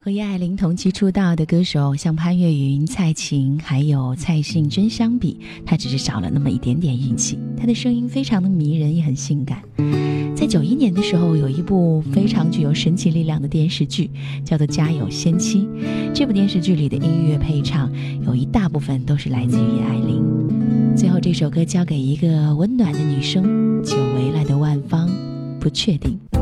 和叶爱玲同期出道的歌手像潘越云、蔡琴还有蔡幸娟相比，她只是少了那么一点点运气。她的声音非常的迷人，也很性感。在91年的时候，有一部非常具有神奇力量的电视剧，叫做《家有仙妻》。这部电视剧里的音乐配唱有一大部分都是来自于叶爱玲。最后这首歌交给一个温暖的女生，久违了的万芳，不确定。